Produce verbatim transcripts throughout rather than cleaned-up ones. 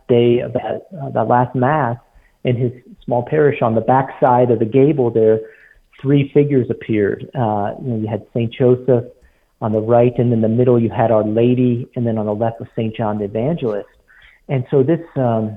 day of that, uh, that last Mass in his small parish, on the back side of the gable there, three figures appeared. Uh, you know, you had Saint Joseph on the right, and in the middle you had Our Lady, and then on the left was Saint John the Evangelist. And so this, um,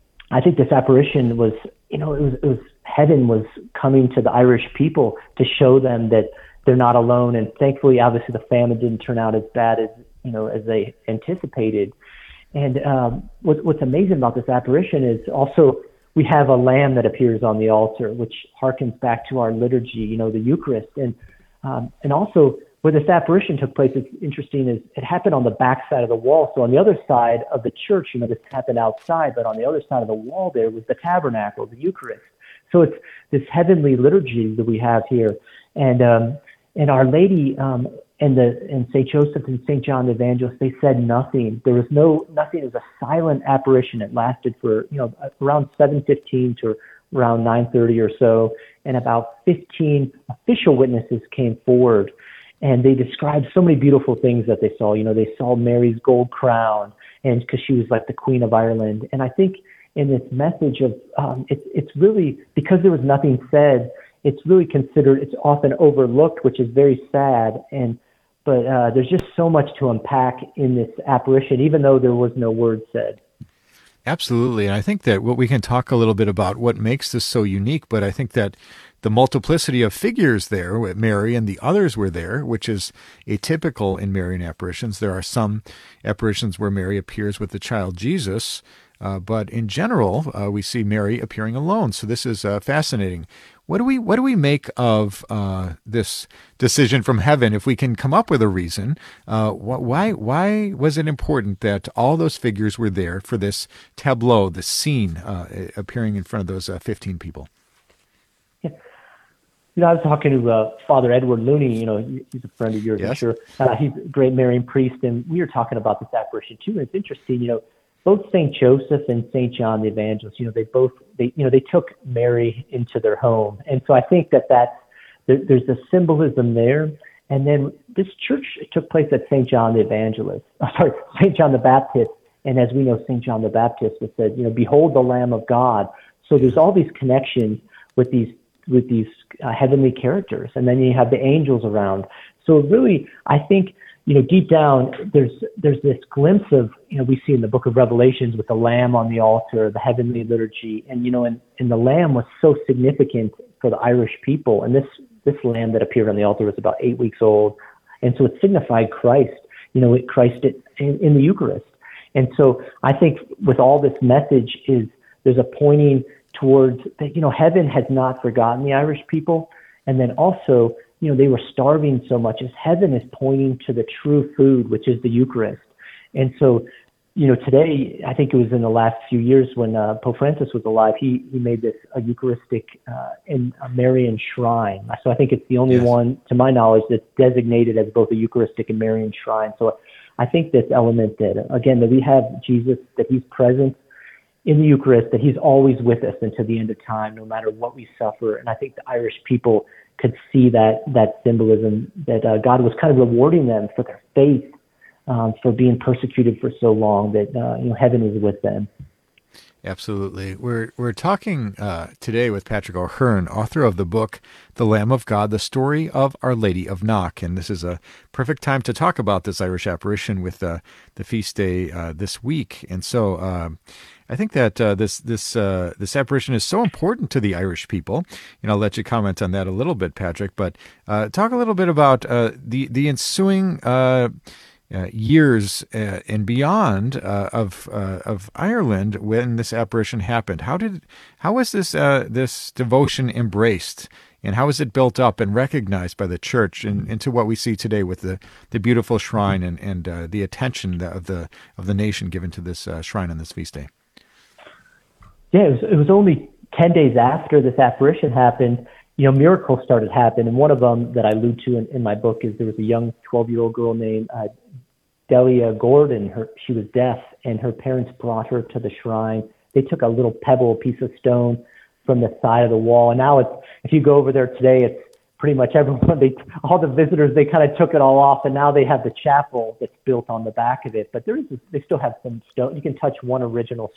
I think this apparition was, you know, it was, it was heaven was coming to the Irish people to show them that they're not alone. And thankfully, obviously, the famine didn't turn out as bad as, you know, as they anticipated. And um, what, what's amazing about this apparition is also we have a lamb that appears on the altar, which harkens back to our liturgy, you know, the Eucharist. And um, and also where this apparition took place, it's interesting, is it happened on the back side of the wall. So on the other side of the church, you know, this happened outside, but on the other side of the wall there was the tabernacle, the Eucharist. So it's this heavenly liturgy that we have here. And um, and Our Lady um, and the and Saint Joseph and Saint John the Evangelist, they said nothing. There was no nothing. It was a silent apparition. It lasted for, you know, around seven fifteen to around nine thirty or so, and about fifteen official witnesses came forward, and they described so many beautiful things that they saw. You know, they saw Mary's gold crown, and because she was like the Queen of Ireland. And I think in this message of um, it's it's really, because there was nothing said, it's really considered, it's often overlooked, which is very sad. And but uh, there's just so much to unpack in this apparition, even though there was no word said. Absolutely. And I think that what we can talk a little bit about what makes this so unique, but I think that the multiplicity of figures there, with Mary and the others were there, which is atypical in Marian apparitions. There are some apparitions where Mary appears with the child Jesus, uh, but in general, uh, we see Mary appearing alone. So this is uh, fascinating. What do we what do we make of uh, this decision from heaven? If we can come up with a reason, uh, wh- why why was it important that all those figures were there for this tableau, this scene uh, appearing in front of those uh, fifteen people? Yeah. You know, I was talking to uh, Father Edward Looney. You know, he's a friend of yours, yes. I'm sure. Uh, he's a great Marian priest, and we were talking about this apparition too. And it's interesting, you know. Both Saint Joseph and Saint John the Evangelist, you know, they both, they, you know, they took Mary into their home. And so I think that that's, there, there's a symbolism there. And then this church took place at Saint John the Evangelist, oh, sorry, Saint John the Baptist. And as we know, Saint John the Baptist was said, you know, behold the Lamb of God. So there's all these connections with these, with these uh, heavenly characters. And then you have the angels around. So really, I think, you know, deep down, there's there's this glimpse of, you know, we see in the book of Revelations with the Lamb on the altar, the heavenly liturgy, and, you know, and, and the Lamb was so significant for the Irish people. And this, this Lamb that appeared on the altar was about eight weeks old. And so it signified Christ, you know, it Christ it, in, in the Eucharist. And so I think with all this message is there's a pointing towards that, you know, heaven has not forgotten the Irish people. And then also, you know, they were starving so much, as heaven is pointing to the true food, which is the Eucharist. And so, you know, today, I think it was in the last few years when uh, Pope Francis was alive, he, he made this a Eucharistic uh, in a Marian shrine. So I think it's the only yes. one, to my knowledge, that's designated as both a Eucharistic and Marian shrine. So I think this element that, again, that we have Jesus, that he's present in the Eucharist, that he's always with us until the end of time, no matter what we suffer. And I think the Irish people could see that that symbolism, that uh, God was kind of rewarding them for their faith, um, for being persecuted for so long, that uh, you know, heaven is with them. Absolutely. We're we're talking uh, today with Patrick O'Hearn, author of the book, The Lamb of God, The Story of Our Lady of Knock. And this is a perfect time to talk about this Irish apparition with uh, the feast day uh, this week. And so uh, I think that uh, this this uh, this apparition is so important to the Irish people. And I'll let you comment on that a little bit, Patrick. But uh, talk a little bit about uh, the, the ensuing uh Uh, years uh, and beyond uh, of uh, of Ireland when this apparition happened. How did how was this uh, this devotion embraced, and how was it built up and recognized by the church and into what we see today with the, the beautiful shrine and and uh, the attention of the of the nation given to this uh, shrine on this feast day? Yeah, it was, it was only ten days after this apparition happened. You know, miracles started happening, and one of them that I allude to in, in my book is there was a young twelve-year-old girl named uh, Delia Gordon. Her, she was deaf, and her parents brought her to the shrine. They took a little pebble, a piece of stone from the side of the wall, and now it's, if you go over there today, it's pretty much everyone, they, all the visitors, they kind of took it all off, and now they have the chapel that's built on the back of it. But there is, they still have some stone. You can touch one original